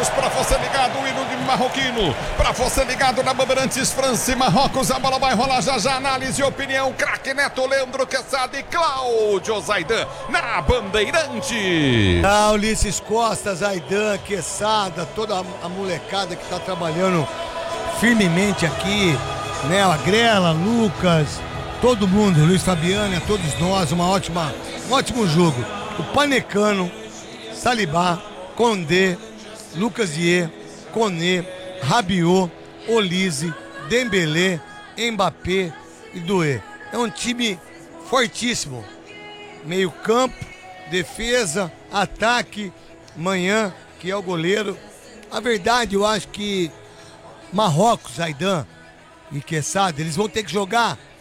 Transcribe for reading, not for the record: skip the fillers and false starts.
Vamos para você ligado, o hino de marroquino. Para você ligado na Bandeirantes, França e Marrocos. A bola vai rolar já já. Análise e opinião. Craque Neto, Leandro Quesada e Cláudio Zaidan na Bandeirantes. Ulisses Costa, Zaidan, Quesada, toda a molecada que tá trabalhando firmemente aqui, né? A Grela, Lucas, todo mundo, Luiz Fabiano, a todos nós, um ótimo jogo. O Panecano, Salibá, Condé, Lucas Dier, Koné, Rabiot, Olise, Dembélé, Mbappé e Doué. É um time fortíssimo. Meio campo, defesa, ataque, Manhã, que é o goleiro. A verdade, eu acho que Marrocos, Zaidan e Quesada, eles vão ter que jogar